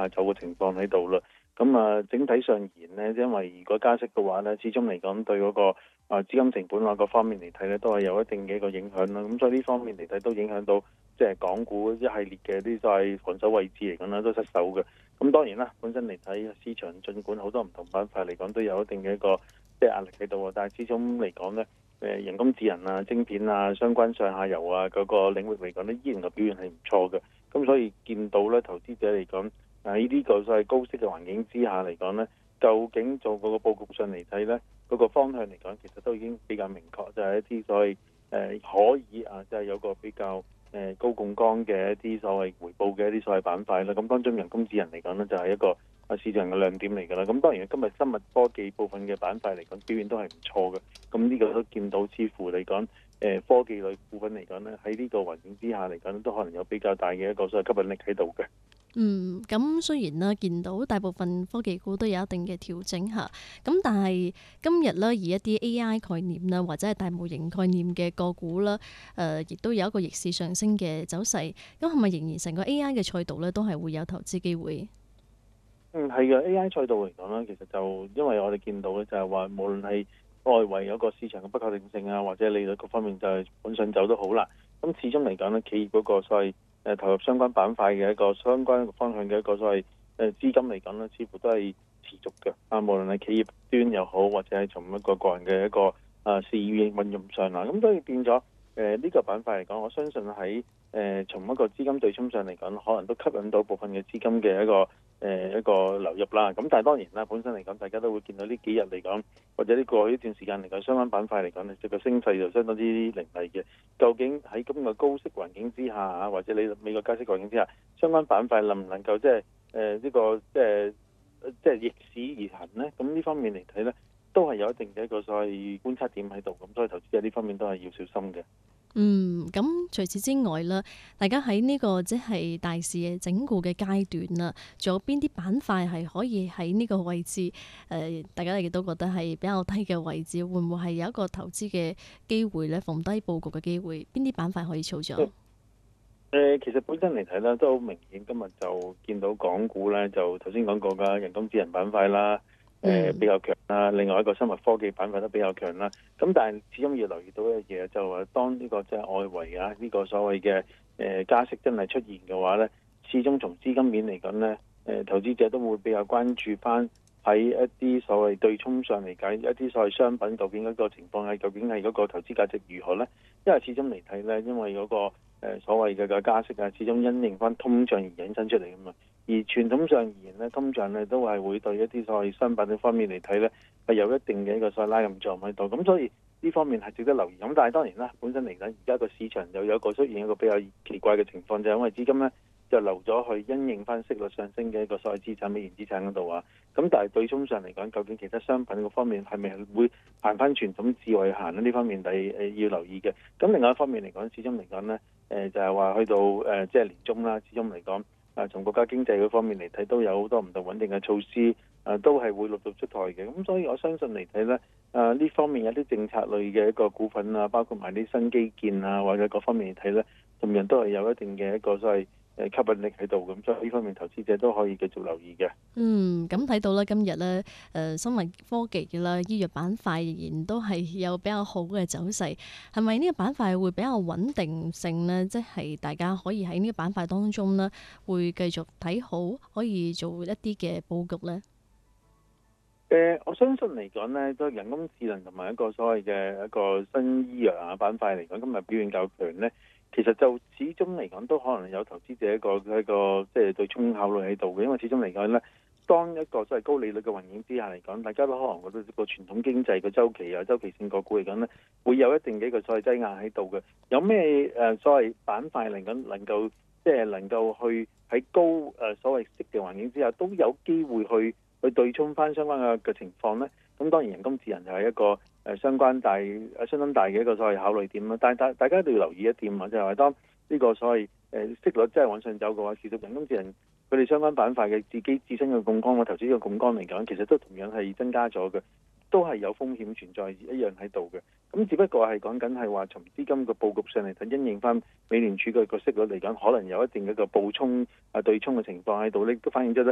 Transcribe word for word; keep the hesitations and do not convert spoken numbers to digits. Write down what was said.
下走嘅情況喺度啦。咁啊，整體上而言呢，因為如果加息嘅話呢，始終嚟講對嗰個啊資金成本啊各方面嚟睇呢，都係有一定嘅一個影響啦。咁所以呢方面嚟睇都影響到即係港股一系列嘅啲所謂防守位置嚟講呢都失守嘅。咁當然啦，本身嚟睇市場，儘管好多唔同板塊嚟講都有一定嘅一個即係壓力喺度啊，但係始終嚟講呢，誒人工智能啊、晶片啊、相關上下游啊嗰個領域嚟講呢，依然嘅表現係唔錯嘅。咁所以見到咧，投資者嚟講，喺呢個所謂高息嘅環境之下嚟講呢，究竟做嗰個佈局上嚟睇呢，嗰個方向嚟講，其實都已經比較明確，就係一啲所謂誒可以啊，即係有個比較誒高槓桿嘅一啲所謂回報嘅一啲所謂板塊啦。咁當中人工智能嚟講呢，就係一個啊市場嘅亮點嚟㗎啦。咁當然今日生物科技部分嘅板塊嚟講，表現都係唔錯嘅。咁呢個都見到，似乎嚟講，誒科技類股份嚟講呢，喺呢個環境之下嚟講，都可能有比較大嘅一個所謂吸引力喺度嘅。 嗯，咁雖然啦，見到大部分科技股都有一定嘅調整嚇，咁但係今日咧，以一啲 A I 概念啦，或者係大模型概念嘅個股啦，誒、呃，亦都有一個逆市上升嘅走勢。咁係咪仍然成個 A I 嘅賽道咧，都係會有投資機會？ 嗯，係嘅。A I 賽道嚟講咧，其實就因為我哋見到咧，就係話無論係外圍有個市場嘅不確定性啊，或者利率各方面就係本上走都好啦。咁始終嚟講咧，企業嗰個所謂誒投入相關板塊嘅一個相關方向嘅一個所謂誒資金嚟講咧，似乎都係持續嘅。啊，無論係企業端又好，或者係從一個個人嘅一個啊事業運用上啦，咁所以變咗誒呢個板塊嚟講，我相信喺誒、呃、從一個資金對沖上嚟講，可能都吸引到部分嘅資金嘅一個誒、呃、一個流入啦。咁但係當然啦，本身嚟講，大家都會見到呢幾日嚟講，或者呢過去呢段時間嚟講，相關板塊嚟講咧，即個升勢就相當之凌厲嘅。究竟喺咁嘅高息環境之下啊，或者你美國加息環境之下，相關板塊能唔能夠即係誒呢個即係即係逆市而行呢？咁呢方面嚟睇呢，都係有一定嘅一個所謂觀察點喺度。咁所以投資者呢方面都係要小心嘅。 嗯，咁除此之外啦，大家喺呢個即係大市嘅整固嘅階段啦，仲有邊啲板塊係可以喺呢個位置？誒、呃，大家亦都覺得係比較低嘅位置，會唔會係有一個投資嘅機會咧？逢低佈局嘅機會，邊啲板塊可以操作？ 誒、呃，其實本身嚟睇咧，都好明顯，今日就見到港股咧，就頭先講過㗎人工智能板塊啦。誒、呃、比較強啦，另外一個生物科技板塊都比較強啦。咁但係始終要留意到一樣嘢，就係當呢個即係外圍啊，呢、呢個所謂嘅誒、呃、加息真係出現嘅話咧，始終從資金面嚟講咧，誒、呃、投資者都會比較關注翻喺一啲所謂對沖上嚟計，一啲所謂商品究竟嗰個情況係究竟係嗰個投資價值如何咧？因為始終嚟睇咧，因為嗰、嗰個、呃、所謂嘅個加息啊，始終因應翻通脹而引申出嚟㗎嘛。而傳統上而言咧，通脹咧都係會對一啲所謂商品嘅方面嚟睇咧，係有一定嘅一個所謂拉近作用喺度。咁所以呢方面係值得留意。咁但係當然啦，本身嚟講，而家個市場又有一個出現一個比較奇怪嘅情況，就係因為資金咧就流咗去因應翻息率上升嘅一個所謂資產美元資產嗰度啊。咁但係對沖上嚟講，究竟其他商品嗰方面係咪會行翻傳統智慧行咧？呢方面係誒要留意嘅。咁另外一方面嚟講，始終嚟講咧，誒就係話去到誒即係年中啦，始終嚟講。啊，從國家經濟嗰方面嚟睇，都有好多唔同穩定嘅措施，啊，都係會陸續出台嘅。咁所以我相信嚟睇咧，啊呢方面有啲政策類嘅一個股份啊，包括埋啲新基建啊，或者各方面嚟睇咧，同樣都係有一定嘅一個所謂誒吸引力喺度。咁所以呢方面投資者都可以繼續留意嘅。 嗯，咁睇到啦，今日咧，誒、呃、生物科技嘅啦，醫藥板塊仍然都係有比較好嘅走勢，係咪呢個板塊會比較穩定性呢？即係大家可以喺呢個板塊當中呢，會繼續睇好，可以做一啲嘅佈局呢？ 誒、呃，我相信嚟講呢，都人工智能同埋一個所謂嘅一個新醫藥啊板塊嚟講，今日表現較強呢。其實就始終嚟講，都可能有投資者一個一個即係對沖考慮喺度嘅，因為始終嚟講呢，當一個所謂高利率嘅環境之下嚟講，大家都可能覺得個傳統經濟嘅周期啊、周期性個股嚟講呢，會有一定嘅一個所謂擠壓喺度嘅。有咩誒所謂板塊嚟講能夠即係能夠去喺高誒所謂息嘅環境之下，都有機會去去對沖翻相關嘅嘅情況呢？咁當然人工智能就係一個誒相關大誒相當大嘅一個所謂考慮點啦。但係大大家都要留意一點啊，就係話當呢個所謂誒息率真係往上走嘅話，其實人工智能佢哋相關板塊嘅自己自身嘅槓桿或投資嘅槓桿嚟講，其實都同樣係增加咗嘅，都係有風險存在一樣喺度嘅。咁只不過係講緊係話從資金嘅佈局上嚟睇，因應翻美聯儲嘅個息率嚟講，可能有一定嘅一個補充啊對沖嘅情況喺度，呢都反映咗咧。